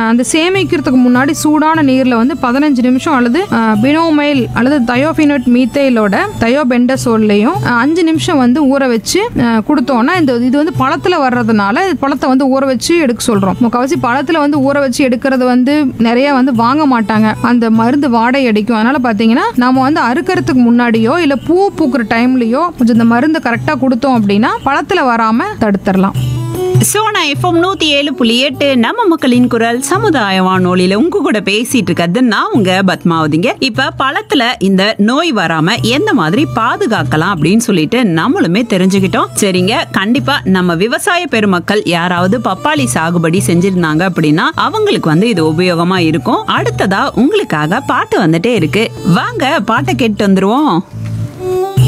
அந்த சேமிக்கிறதுக்கு முன்னாடி சூடான நீர்ல வந்து 15 நிமிஷம் அல்லது பினோமைல் அல்லது தயோபினட் மீத்தைலோட தயோபெண்டசோல்லையும் 5 நிமிஷம் வந்து ஊற வச்சு கொடுத்தோம்னா இது வந்து பழத்துல வர்றதுனால பழத்தை வந்து ஊற வச்சு எடுக்க சொல்றோம். முக்கால்வாசி பழத்துல வந்து ஊற வச்சு எடுக்கிறது வந்து நிறைய வந்து வாங்க மாட்டாங்க, அந்த மருந்து வாடை அடிக்கும். அதனால பாத்தீங்கன்னா நம்ம வந்து அறுக்கிறதுக்கு முன்னாடியோ இல்ல பூ பூக்குற டைம்லயோ கொஞ்சம் இந்த மருந்து கரெக்டா கொடுத்தோம் அப்படின்னா பழத்துல வராம தடுத்துடலாம். சோனா FM 107.8 நம்ம மக்களின் குரல் சமுதாய வானொலியில உங்க கூட பேசிட்டு இருக்கிறது நான் உங்க பத்மாவதிங்க. இப்ப பழத்துல இந்த நோய் வராம எந்த மாதிரி பாதுகாக்கலாம் அப்படின்னு சொல்லிட்டு நம்மளுமே தெரிஞ்சுக்கிட்டோம். சரிங்க, கண்டிப்பா நம்ம விவசாய பெருமக்கள் யாராவது பப்பாளி சாகுபடி செஞ்சிருந்தாங்க அப்படின்னா அவங்களுக்கு வந்து இது உபயோகமா இருக்கும். அடுத்ததா உங்களுக்காக பாட்டு வந்துட்டே இருக்கு, வாங்க பாட்டை கேட்டு வந்துருவோம்.